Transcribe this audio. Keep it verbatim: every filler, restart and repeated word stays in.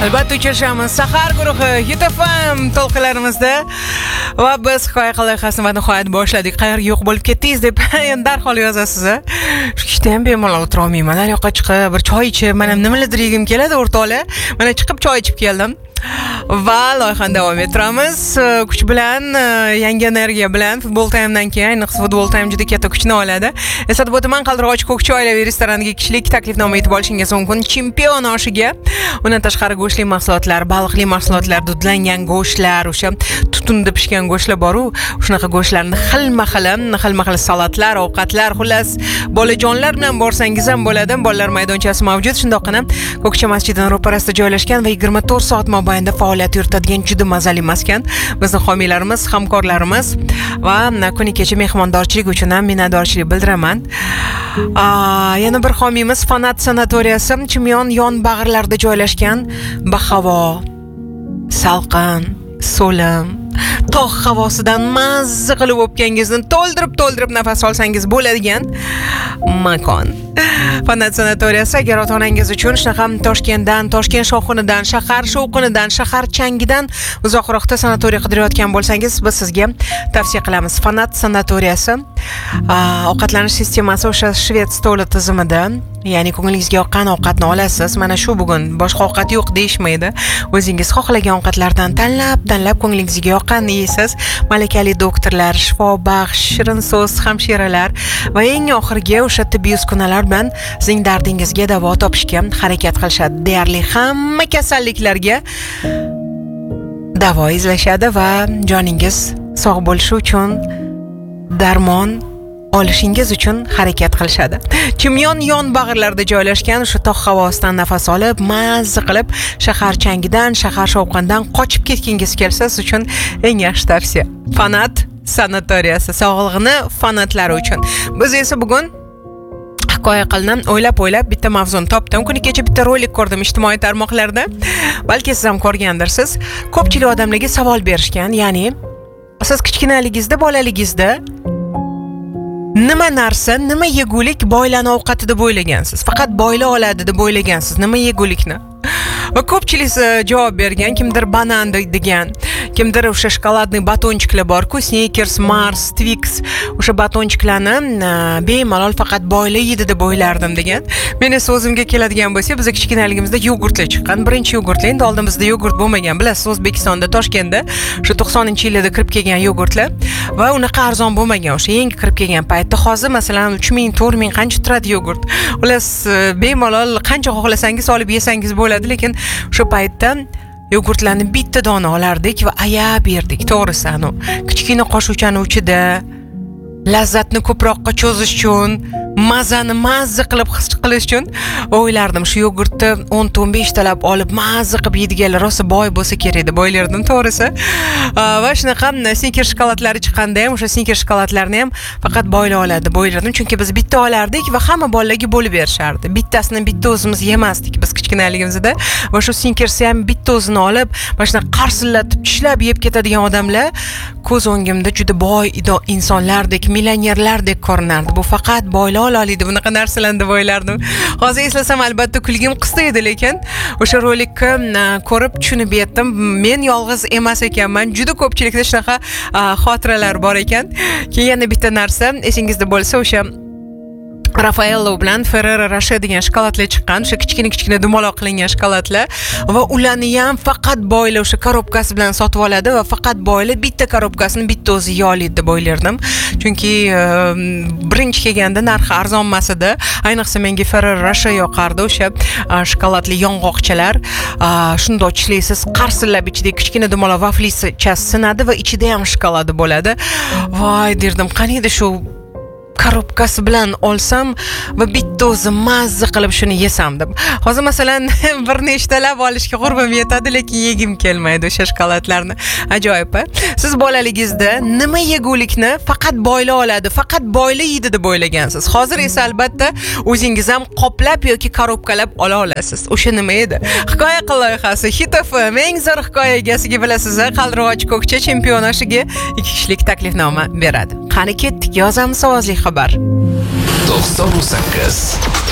Albatta uchrashamiz Sahar guruhi Hit F M to'lqinlarimizda va biz hikoya loyihasini va nihoyat boshladik. Qayerga yo'q bo'lib ketdingiz deb endi darhol yozasiz. Shu ishda ham bemalol o'tira olmayman. Har yoqqa chiqib bir choy ichib, mana nimalardir yegim keladi o'rtoqlar. Mana chiqib choy ichib keldim. Va loyihani davom ettiramiz. Kuch bilan, yangi energiya bilan futbol taymdan keyin, ayniqsa futbol taym juda katta kuchni oladi. Eslatib o'taman, Qaldiroch Ko'kchi oilaviy restoraniga kishilik taklifnoma yetib olishingiz mumkin. Chempion oshiga, undan tashqari go'shtli mahsulotlar, baliqli mahsulotlar, dudlangan go'shtlar, o'sha tutunda pishgan go'shtlar bor-u, shunaqa go'shtlarni xilma-xil, xilma-xil salatlar, ovqatlar, xullas, bolajonlar bilan borsangiz ham bo'ladi. Bolalar maydonchasi mavjud. Shundoqqina Ko'kchi masjidining ro'parasida joylashgan va yigirma to'rt soat mobaynida faoliyat yuritadigan juda mazali maskan. Bizning homiylarimiz, hamkorlarimiz va kuni kecha mehmondorchilik uchun ham minnatdorchilik bildiraman. Yana bir homiyimiz Fanat sanatoriyasi, Chimyon yon bag'rlarida joylashgan, bahavo, salqin, so'lim, tog' havosidan mazza qilib o'pkangizni to'ldirib-to'ldirib nafas olsangiz bo'ladigan makon. Fanat sanatoriyasi agar ota-onangiz uchun shunaqa Toshkentdan, Toshkent shovqinidan, shahar shovqinidan, shahar changidan uzoqroqda sanatoriya qidirayotgan bo'lsangiz, biz sizga tavsiya qilamiz. Fanat sanatoriyasi ovqatlanish sistemasi o'sha shved stoli tizimida, ya'ni ko'nglingizga yoqqan ovqatni olasiz. Mana shu bugun boshqa ovqat yo'q deyishmaydi. O'zingiz xohlagan ovqatlardan tanlab, tanlab ko'nglingizga yoqqanini yeysiz. Malakali doktorlar, shifobaxsh, shirin so'z hamshiralar va eng oxirgi o'sha tibbiy uskunalar bilan sizning dardingizga davo topishga harakat qilishadi. Deyarli hamma kasalliklarga davo izlashadi va joningiz sog' bo'lishi uchun darmon olishingiz uchun harakat qilishadi. Chimyon yon bag'rlarida joylashgan o'sha tog' havosidan nafas olib, mazza qilib, shahar changidan, shahar shovqinidan qochib ketgingiz kelsa, siz uchun eng yaxshi tavsiya. Fanat sanatoriyasi, sog'lig'ini fanatlari uchun. Biz esa bugun hikoya qildim, o'ylab-o'ylab bitta mavzuni topdim. Kuni kecha bitta rolik ko'rdim ijtimoiy tarmoqlarda. Balki siz ham ko'rgandirsiz. Ko'pchilik odamlarga savol berishgan, ya'ni siz kichkinaligingizda, bolaligingizda nima narsa, nima yegulik boylarning ovqati deb o'ylagansiz? Faqat boylar oladi deb o'ylagansiz. Nima yegulikni? Va ko'pchilik javob bergan, kimdir banan degan, kimdir o'sha shokoladli batonchiklar bor-ku, Snickers, Mars, Twix, o'sha batonchiklarni bemalol faqat boylar yeydi deb o'ylardim degan. Men esa o'zimga keladigan bo'lsa, biz kichkinaligimizda yogurtlar chiqqan. Birinchi yogurtlar, endi oldimizda yogurt bo'lmagan. Bilasiz, O'zbekistonda, Toshkentda o'sha to'qsoninchi yillarda kirib kelgan yogurtlar va unaqa arzon bo'lmagan. O'sha yangi kirib kelgan paytda hozir masalan uch ming, to'rt ming qancha turadi yogurt. Xullas, bemalol qancha xohlasangiz olib yesangiz bo'ladi, lekin o'sha paytda yogurtlarni bitta dona olardik va ayab yerdik. To'g'risi, anu kichkina qoshuchani uchida lazzatni ko'proqqa cho'zish uchun, mazani mazza qilib his qilish uchun o'ylardim, shu yogurtni o'n ta o'n besh talab olib mazza qilib yeydiganlar rosa boy bo'lsa kerak deb o'ylardim, to'g'risi. Va shunaqa Snickers shokoladlari chiqqanda ham o'sha Snickers shokoladlarni ham faqat boylar oladi deb o'ylardim, chunki biz bitta olardik va hamma bolalarga bo'lib berishardi. Bittasini bitta o'zimiz yemasdik biz kichkinaligimizda va shu Snickersni ham bitta o'zini olib, mana shuna qarsillatib tishlab yeb ketadigan odamlar ko'z o'ngimda juda boy insonlardek, millionerlardek ko'rinardi. Bu faqat boylar oladi, bunaqa narsalarni deb o'ylardim. Hozir eslasam albatta kulgim qistaydi, lekin o'sha rolikni ko'rib tushunib yetdim. Men yolg'iz emas ekanman. Juda ko'pchilikda shunaqa xotiralar bor ekan. Keyin yana bitta narsa esingizda bo'lsa, o'sha Raffaello bilan Ferrero Rocher degan shokoladlar chiqqan, o'sha kichkina-kichkina dumaloq qilingan shokoladlar va ularni ham faqat boylar o'sha korobkasi bilan sotib oladi va faqat boylar bitta korobkasini bitta o'zi yeyoladi deb o'ylardim. Chunki birinchi kelganda narxi arzonmas edi. Ayniqsa menga Ferrero Rocher yoqardi, o'sha shokoladli yong'oqchalar. Shundoq tishlaysiz, qarsillab ichida kichkina dumaloq vaflichasi sinadi va ichida ham shokoladi bo'ladi. Voy derdim, qaniydi shu korobkasi bilan olsam va bitta o'zi mazza qilib shuni yesam deb. Hozir masalan bir nechtalab olishga qurbim yetadi, lekin yegim kelmaydi o'sha shokoladlarni. Ajoyib. Siz bolaligingizda nima yegulikni faqat boylar oladi, faqat boylar yeydi deb o'ylagansiz. Hozir esa albatta o'zingiz ham qoplab yoki korobkalab ola olasiz. O'sha nima edi? Hikoya qil loyihasi Hit F M eng zo'r hikoya egasiga bilasiz, Qaldiroch Ko'kchi chempion oshiga ikki kishilik taklifnoma beradi. Qani ketdik, yozamiz ovozli xabar. to'qson sakkiz